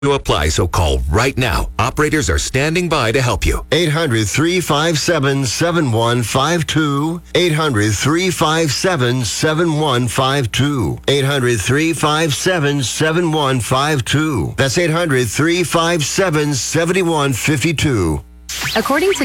to apply, so call right now. Operators are standing by to help you. 800-357-7152. 800-357-7152. 800-357-7152. That's 800-357-7152. According to